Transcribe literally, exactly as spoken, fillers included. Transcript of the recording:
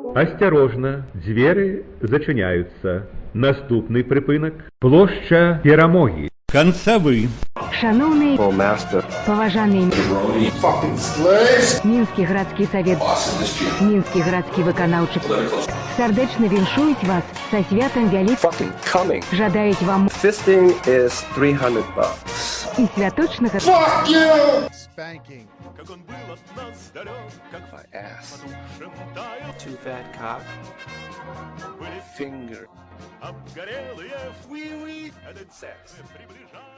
Асцярожна, дзверы зачыняюцца. Наступны прыпынак – плошча Перамогі. Канцавы. Шановний поважаний Мінський городський совет, Мінський городський виконавчий сердечно віншують вас со святом великим, жадають вам Fisting is three hundred bucks. і святочного Spanking. My ass. Too fat cock. Finger. Обгорелые, фуи-уи, этот секс приближает.